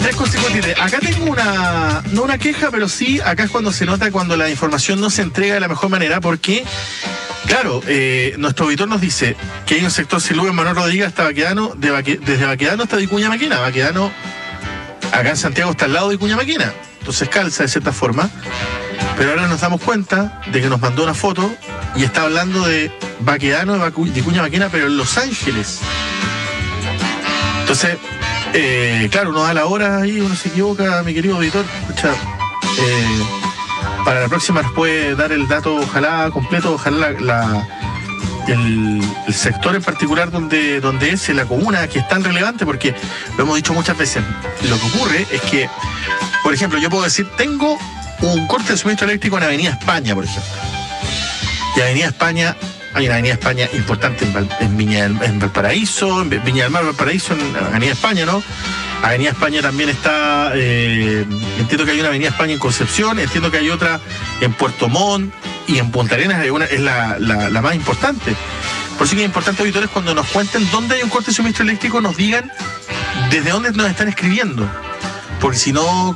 3:53. Acá tengo no una queja, pero sí, acá es cuando se nota cuando la información no se entrega de la mejor manera, porque, claro, nuestro auditor nos dice que hay un sector sin luz en Manuel Rodríguez hasta Baquedano, desde Baquedano hasta Vicuña Maquena. Baquedano, acá en Santiago, está al lado de Vicuña Maquena, entonces calza de cierta forma, pero ahora nos damos cuenta de que nos mandó una foto y está hablando de Baquedano, de Vicuña Maquena, pero en Los Ángeles. Entonces, claro, uno da la hora y uno se equivoca, mi querido auditor. Escucha, para la próxima nos puede dar el dato, ojalá completo, ojalá el sector en particular donde es, en la comuna, que es tan relevante, porque lo hemos dicho muchas veces. Lo que ocurre es que, por ejemplo, yo puedo decir, tengo un corte de suministro eléctrico en Avenida España, por ejemplo. Y Avenida España, hay una Avenida España importante en Valparaíso, en Viña del Mar, Valparaíso, en Avenida España, ¿no? Avenida España también está, entiendo que hay una Avenida España en Concepción, entiendo que hay otra en Puerto Montt, y en Punta Arenas es la más importante. Por eso que es importante, auditores, cuando nos cuenten dónde hay un corte de suministro eléctrico, nos digan desde dónde nos están escribiendo, porque si no,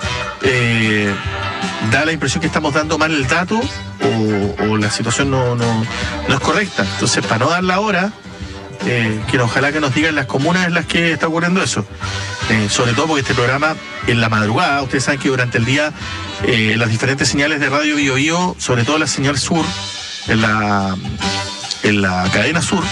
da la impresión que estamos dando mal el dato, o la situación no es correcta. Entonces, para no dar la hora, que ojalá que nos digan las comunas en las que está ocurriendo eso. Sobre todo porque este programa, en la madrugada, ustedes saben que durante el día las diferentes señales de Radio Bio Bio, sobre todo la señal sur, en la cadena sur,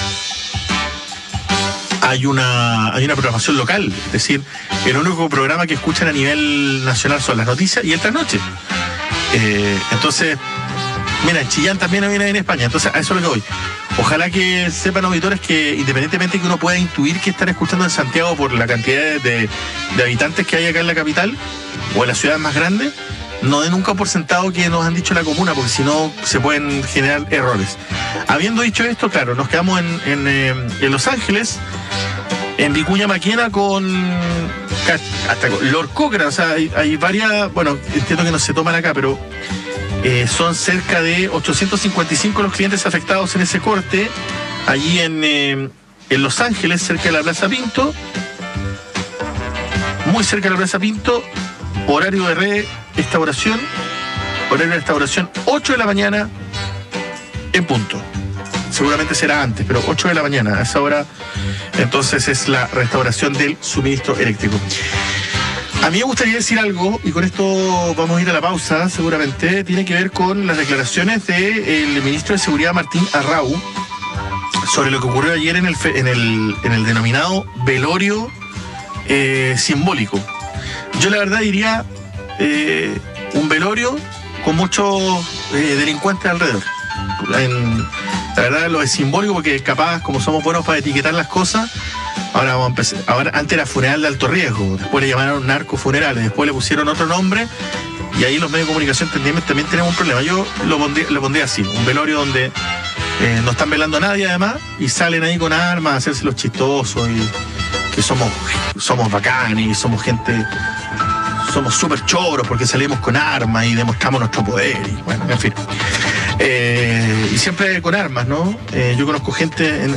hay una programación local. Es decir, el único programa que escuchan a nivel nacional son las noticias y el trasnoche. Entonces, mira, en Chillán también hay una en España. Entonces, a eso es lo que voy. Ojalá que sepan, auditores, que independientemente que uno pueda intuir que están escuchando en Santiago por la cantidad de habitantes que hay acá en la capital o en las ciudades más grandes, no den nunca por sentado que nos han dicho la comuna, porque si no se pueden generar errores. Habiendo dicho esto, claro, nos quedamos en Los Ángeles, en Vicuña Maquena hasta con Lord Cochrane. O sea, hay varias, bueno, entiendo que no se toman acá, pero son cerca de 855 los clientes afectados en ese corte, allí en Los Ángeles, cerca de la Plaza Pinto, muy cerca de la Plaza Pinto. Horario de restauración 8 de la mañana en punto. Seguramente será antes, pero 8 de la mañana, a esa hora, entonces es la restauración del suministro eléctrico. A mí me gustaría decir algo, y con esto vamos a ir a la pausa, seguramente. Tiene que ver con las declaraciones del ministro de Seguridad, Martín Arrau, sobre lo que ocurrió ayer en el denominado velorio simbólico. Yo la verdad diría un velorio con muchos delincuentes alrededor. La verdad lo es simbólico, porque capaz, como somos buenos para etiquetar las cosas, ahora vamos a empezar. Ahora, antes era funeral de alto riesgo, después le llamaron narcofunerales, después le pusieron otro nombre, y ahí los medios de comunicación también tenemos un problema. Yo lo pondría así, un velorio donde no están velando a nadie, además, y salen ahí con armas a hacerse los chistosos, y que somos bacanes, y somos gente, somos súper choros porque salimos con armas y demostramos nuestro poder, y bueno, en fin. Y siempre con armas, ¿no? Yo conozco gente